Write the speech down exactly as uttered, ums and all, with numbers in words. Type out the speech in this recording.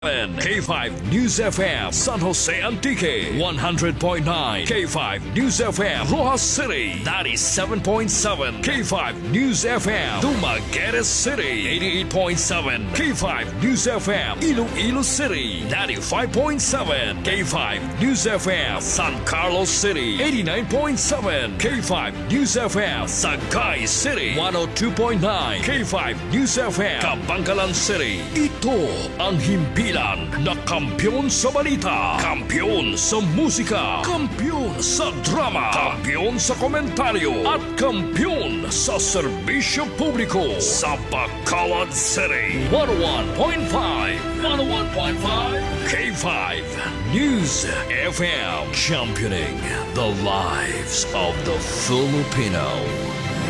K five News F M San Jose Antique one hundred point nine, K five News F M Rojas City ninety-seven point seven, K five News F M Dumaguete City eighty-eight point seven, K five News F M Iloilo City ninety-five point seven, K five News F M San Carlos City eighty-nine point seven, K five News F M Sagay City one oh two point nine, K five News F M Kabangkalan City. Ito ang himpilan na kampiyon sa balita, kampiyon sa musika, kampiyon sa drama, kampiyon sa komentaryo, at kampiyon sa serbisyo publiko sa Bacolod City. one oh one point five, one oh one point five, K five News F M, championing the lives of the Filipino.